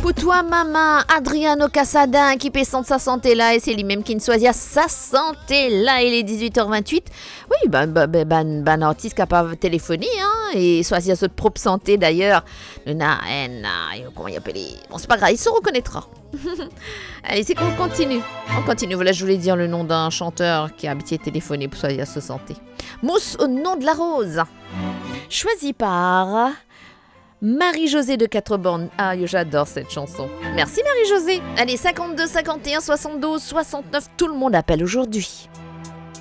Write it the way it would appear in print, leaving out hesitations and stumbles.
Pour toi, maman, Adriano Casada, qui paie sa santé là, et c'est lui-même qui ne choisit sa santé là, il est 18h28. Oui, ben artiste capable de téléphoner, hein, et choisir sa propre santé d'ailleurs. Comment il appelle? Bon, c'est pas grave, il se reconnaîtra. Allez, c'est qu'on continue. On continue. Voilà, je voulais dire le nom d'un chanteur qui a habitué téléphoner pour choisir sa santé. Mousse au nom de la rose. Choisi par Marie-Josée de Quatre-Bornes. Ah, j'adore cette chanson. Merci Marie-Josée. Allez, 52, 51, 72, 69, tout le monde appelle aujourd'hui.